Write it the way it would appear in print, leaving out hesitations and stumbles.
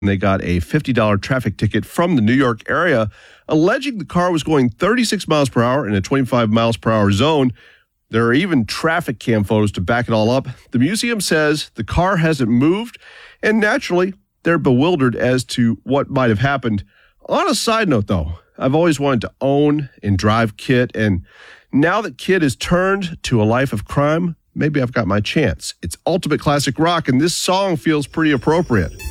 They got a $50 traffic ticket from the New York area, alleging the car was going 36 miles per hour in a 25 miles per hour zone. There are even traffic cam photos to back it all up. The museum says the car hasn't moved, and naturally, they're bewildered as to what might have happened. On a side note, though, I've always wanted to own and drive Kit, and now that Kit has turned to a life of crime, maybe I've got my chance. It's ultimate classic rock, and this song feels pretty appropriate.